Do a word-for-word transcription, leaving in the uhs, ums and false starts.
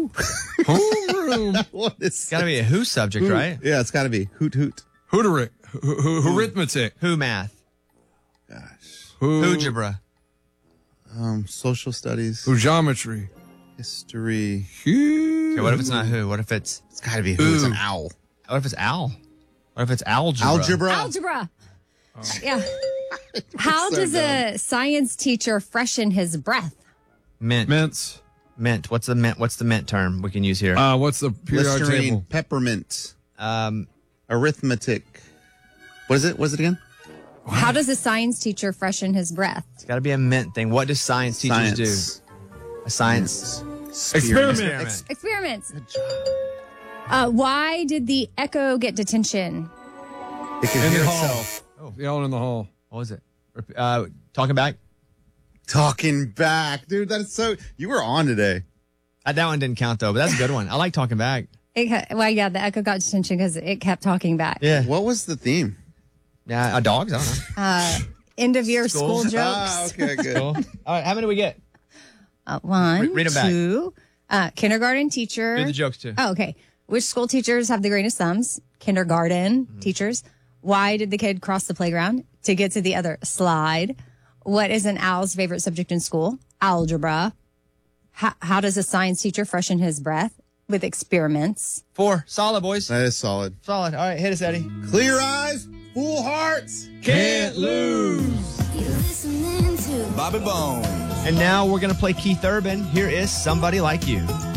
Homeroom. Homeroom. What is It's got to be a who subject, Hoot. right? Yeah, it's got to be hoot hoot. Hooteric. Ho- ho- Arithmetic. Who math? Gosh. Who? Algebra. Um, social studies, Who geometry. history. Okay, what if it's not who? What if it's It's got to be who. It's an Ooh. owl. what if it's Al? What if it's algebra? Algebra. Algebra. Yeah. How does a science teacher freshen his breath? Mint. Mints. Mint. What's the mint? What's the mint term we can use here? Uh, what's the periodic Listerine, table? peppermint, Um, arithmetic. What is it? What is it again? How does a science teacher freshen his breath? it's got to be a mint thing. What do science teachers Science. do? A science. Experiment. Experiment. Experiments. Uh, why did the echo get detention? It can In hear the hall. itself. Yelling in the hall. What was it? Rep- Uh, talking back. Talking back, dude. That is so. You were on today. Uh, that one didn't count though, but that's a good one. I like talking back. It, ca- well, yeah, the echo got detention because it kept talking back. Yeah. What was the theme? Yeah. Uh, dogs. I don't know. Uh, end of year School. school jokes. Ah, okay, good. Cool. All right. How many do we get? Uh, one, Re- read 'em back. two. Uh, kindergarten teacher. Do the jokes too. Oh, okay. Which school teachers have the greatest thumbs? Kindergarten Mm-hmm. teachers. Why did the kid cross the playground? To get to the other slide. What is an owl's favorite subject in school? Algebra. How, how does a science teacher freshen his breath? With experiments. Four. Solid, boys. That is solid. Solid. All right. Hit us, Eddie. Clear eyes, full hearts. Can't lose. You're listening to Bobby Bones. And now we're going to play Keith Urban. Here is Somebody Like You.